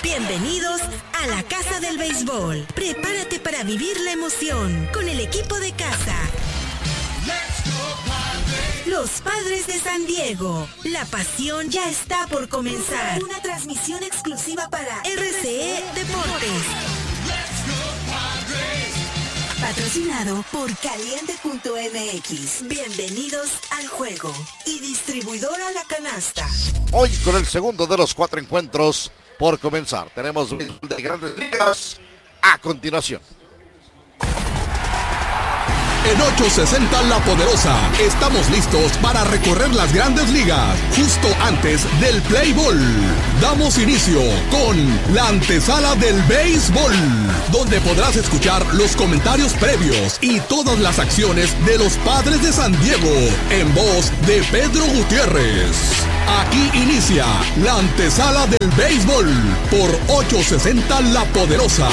Bienvenidos a la Casa del Béisbol. Prepárate para vivir la emoción con el equipo de casa. Los Padres de San Diego. La pasión ya está por comenzar. Una transmisión exclusiva para RCE Deportes. Patrocinado por Caliente.mx. Bienvenidos al juego. Y distribuidora La Canasta. Hoy con el segundo de los 4 encuentros por comenzar. Tenemos de Grandes Ligas a continuación. En 860 La Poderosa, estamos listos para recorrer las Grandes Ligas, justo antes del Play Ball. Damos inicio con la antesala del béisbol, donde podrás escuchar los comentarios previos y todas las acciones de los Padres de San Diego, en voz de Pedro Gutiérrez. Aquí inicia la antesala del béisbol por 860 La Poderosa.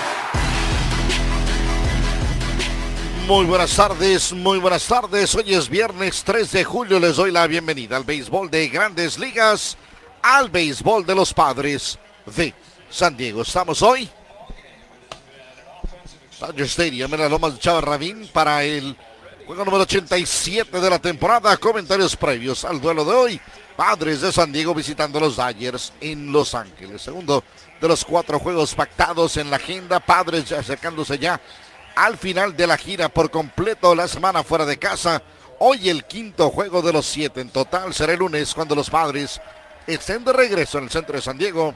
Muy buenas tardes, muy buenas tardes. Hoy es viernes 3 de julio. Les doy la bienvenida al béisbol de Grandes Ligas, al béisbol de los Padres de San Diego. Estamos hoy Dodger Stadium en la Lomas de Chava Rabín para el juego número 87 de la temporada. Comentarios previos al duelo de hoy. Padres de San Diego visitando los Dodgers en Los Ángeles. Segundo de los 4 juegos pactados en la agenda. Padres acercándose ya al final de la gira por completo, la semana fuera de casa. Hoy el quinto juego de los 7 en total será el lunes, cuando los Padres estén de regreso en el centro de San Diego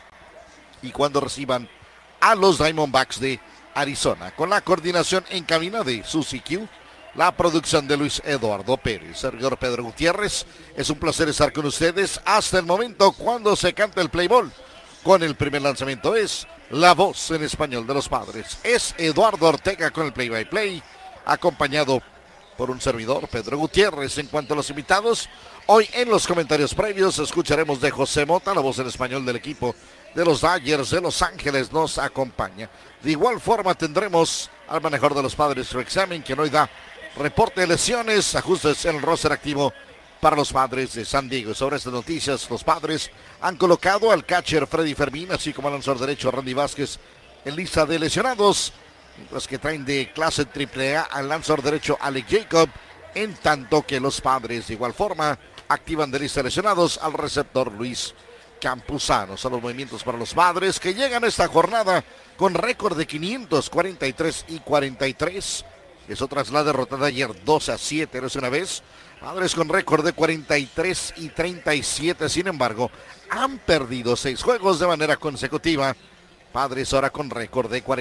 y cuando reciban a los Diamondbacks de Arizona, con la coordinación en cabina de Susie Q, la producción de Luis Eduardo Pérez, servidor Pedro Gutiérrez. Es un placer estar con ustedes hasta el momento cuando se canta el play ball. Con el primer lanzamiento es la voz en español de los Padres. Es Eduardo Ortega con el play-by-play, acompañado por un servidor, Pedro Gutiérrez. En cuanto a los invitados, hoy en los comentarios previos escucharemos de José Mota, la voz en español del equipo de los Dodgers de Los Ángeles, nos acompaña. De igual forma tendremos al manejador de los Padres, Rick Samming, quien hoy da reporte de lesiones, ajustes en el roster activo para los Padres de San Diego. Sobre estas noticias, los Padres han colocado al catcher Freddy Fermín, así como al lanzador derecho Randy Vázquez en lista de lesionados, mientras que traen de clase AAA al lanzador derecho Alec Jacob, en tanto que los Padres de igual forma activan de lista de lesionados al receptor Luis Campuzano. Son los movimientos para los Padres, que llegan a esta jornada con récord de 543 y 43. Eso tras la derrota de ayer 12-7, ¿no es una vez? Padres con récord de 43 y 37, sin embargo, han perdido 6 juegos de manera consecutiva. Padres ahora con récord de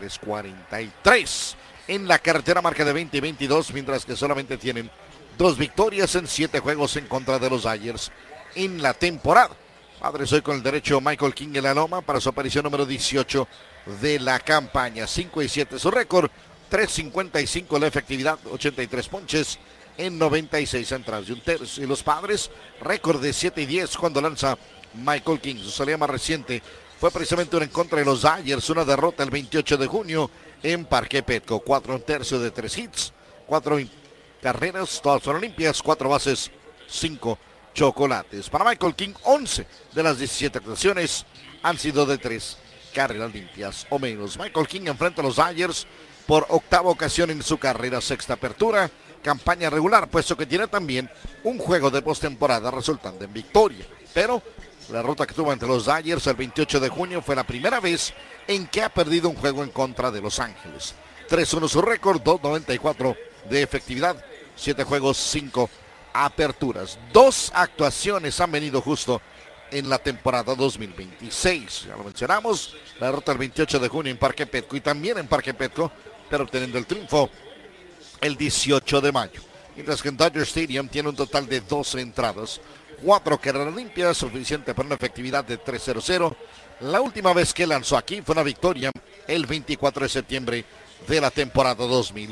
43-43. En la carretera marca de 20 y 22, mientras que solamente tienen 2 victorias en 7 juegos en contra de los Dodgers en la temporada. Padres hoy con el derecho Michael King en la loma para su aparición número 18 de la campaña. 5-7 su récord, 3.55 la efectividad, 83 ponches en 96 entradas de un tercio. Y los Padres, récord de 7-10 cuando lanza Michael King. Su salida más reciente fue precisamente una en contra de los Dodgers, una derrota el 28 de junio en Parque Petco. 4 1/3 de 3 hits, 4 carreras, todas son limpias, 4 bases, 5 chocolates. Para Michael King, 11 de las 17 actuaciones han sido de 3 carreras limpias o menos. Michael King enfrenta a los Dodgers por 8ª ocasión en su carrera, 6ª apertura, campaña regular, puesto que tiene también un juego de postemporada resultando en victoria. Pero la derrota que tuvo ante los Dodgers el 28 de junio fue la primera vez en que ha perdido un juego en contra de Los Ángeles. 3-1 su récord, 2.94 de efectividad, 7 juegos, 5 aperturas. 2 actuaciones han venido justo en la temporada 2026. Ya lo mencionamos, la derrota el 28 de junio en Parque Petco y también en Parque Petco, pero obteniendo el triunfo el 18 de mayo. Mientras que en Dodger Stadium tiene un total de 12 entradas, 4 carreras limpias, suficiente para una efectividad de 3.00. La última vez que lanzó aquí fue una victoria el 24 de septiembre de la temporada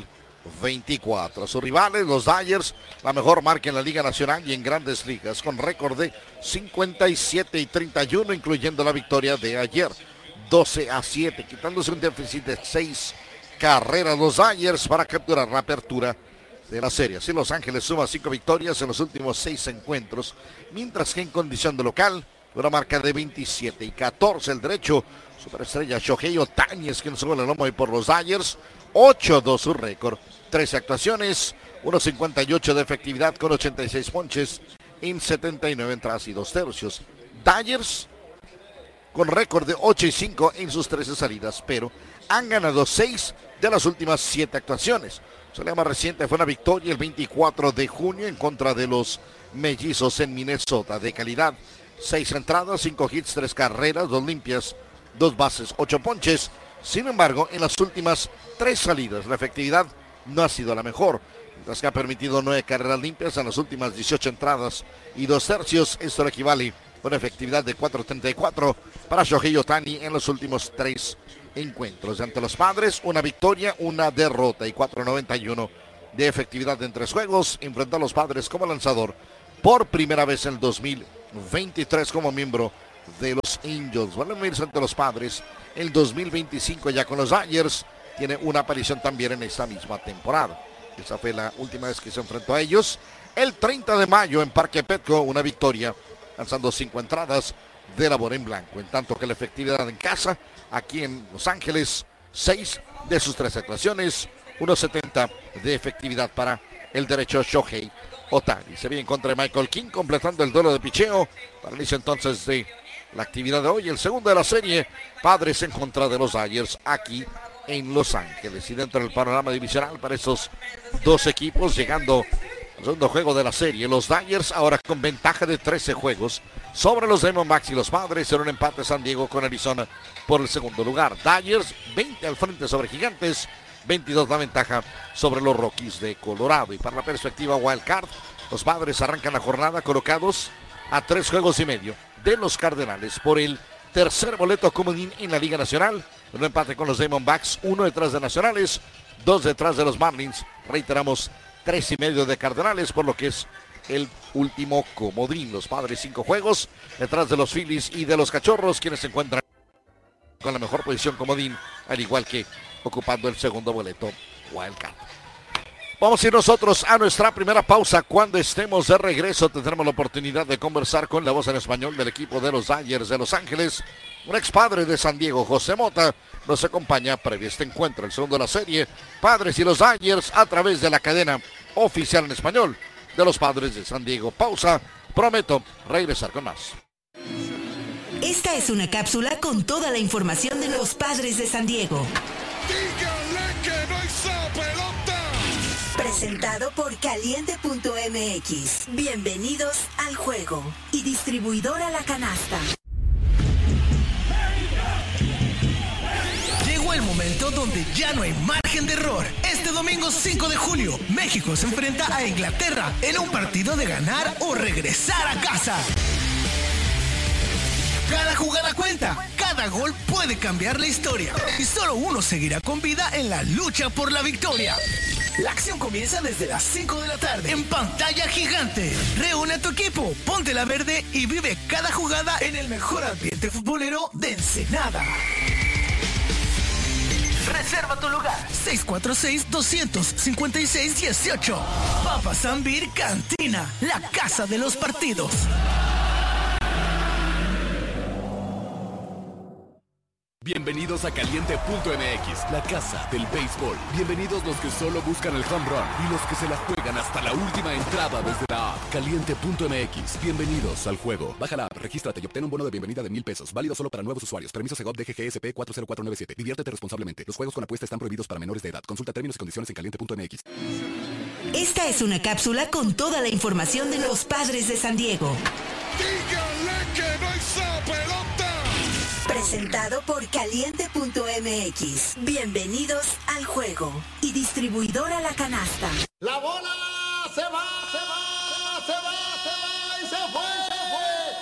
2024. Sus rivales, los Dodgers, la mejor marca en la Liga Nacional y en Grandes Ligas, con récord de 57 y 31, incluyendo la victoria de ayer, 12-7, quitándose un déficit de 6 carreras los Dodgers para capturar la apertura de la serie. Así Los Ángeles suma 5 victorias en los últimos 6 encuentros, mientras que en condición de local una marca de 27-14. El derecho, superestrella Shohei Ohtani es quien sube el lomo y por los Dodgers. 8-2 su récord, 13 actuaciones, 1.58 de efectividad con 86 ponches en 79 entradas y 2 tercios. Dodgers con récord de 8-5 en sus 13 salidas, pero han ganado 6 de las últimas 7 actuaciones. Su más reciente fue una victoria el 24 de junio en contra de los Mellizos en Minnesota. De calidad, 6 entradas, 5 hits, 3 carreras, 2 limpias, 2 bases, 8 ponches. Sin embargo, en las últimas 3 salidas, la efectividad no ha sido la mejor. Mientras que ha permitido 9 carreras limpias en las últimas 18 entradas y 2 tercios. Esto le equivale a una efectividad de 4.34 para Shohei Ohtani en los últimos 3 encuentros. Ante los Padres, una victoria, una derrota y 4.91 de efectividad en 3 juegos. Enfrentó a los Padres como lanzador por primera vez en el 2023 como miembro de los Angels. Van a medirse ante los Padres el 2025 ya con los Dodgers. Tiene una aparición también en esta misma temporada. Esa fue la última vez que se enfrentó a ellos. El 30 de mayo en Parque Petco, una victoria, lanzando 5 entradas de labor en blanco. En tanto que la efectividad en casa, aquí en Los Ángeles, 6 de sus 3 actuaciones, 1.70 de efectividad para el derecho Shohei Ohtani. Se viene en contra de Michael King, completando el duelo de picheo para el inicio entonces de la actividad de hoy. El segundo de la serie, Padres en contra de los Dodgers aquí en Los Ángeles. Y dentro del panorama divisional para esos 2 equipos, llegando al segundo juego de la serie, los Dodgers ahora con ventaja de 13 juegos sobre los Diamondbacks y los Padres en un empate San Diego con Arizona por el segundo lugar. Dodgers 20 al frente sobre Gigantes, 22 la ventaja sobre los Rockies de Colorado. Y para la perspectiva Wild Card, los Padres arrancan la jornada colocados a 3 juegos y medio de los Cardenales por el tercer boleto comodín en la Liga Nacional. Un empate con los Diamondbacks, 1 detrás de Nacionales, 2 detrás de los Marlins. Reiteramos, 3 y medio de Cardenales, por lo que es el último comodín. Los Padres 5 juegos detrás de los Phillies y de los Cachorros, quienes se encuentran con la mejor posición comodín, al igual que ocupando el segundo boleto Wildcard. Vamos a ir nosotros a nuestra primera pausa. Cuando estemos de regreso tendremos la oportunidad de conversar con la voz en español del equipo de los Dodgers de Los Ángeles. Un ex padre de San Diego, José Mota, nos acompaña previo a este encuentro, el segundo de la serie, Padres y los Dodgers, a través de la cadena oficial en español de los Padres de San Diego. Pausa, prometo regresar con más. Esta es una cápsula con toda la información de los Padres de San Diego. ¡Díganle que no hizo pelota! Presentado por Caliente.mx. Bienvenidos al juego. Y distribuidora La Canasta. Llegó el momento donde ya no hay margen de error. Este domingo 5 de julio, México se enfrenta a Inglaterra en un partido de ganar o regresar a casa. Cada jugada cuenta, cada gol puede cambiar la historia y solo uno seguirá con vida en la lucha por la victoria. La acción comienza desde las 5 de la tarde en pantalla gigante. Reúne a tu equipo, ponte la verde y vive cada jugada en el mejor ambiente futbolero de Ensenada. Reserva tu lugar. 646-256-18. Papa Zambir Cantina, la casa de los partidos. Bienvenidos a Caliente.mx, la casa del béisbol. Bienvenidos los que solo buscan el home run y los que se la juegan hasta la última entrada desde la app. Caliente.mx, bienvenidos al juego. Baja la app, regístrate y obtén un bono de bienvenida de $1,000. Válido solo para nuevos usuarios. Permiso Segov DGGSP 40497. Diviértete responsablemente. Los juegos con apuesta están prohibidos para menores de edad. Consulta términos y condiciones en Caliente.mx. Esta es una cápsula con toda la información de los Padres de San Diego. ¡Díganle que no hizo pelota! Presentado por Caliente.mx. Bienvenidos al juego. Y distribuidora La Canasta. ¡La bola se va!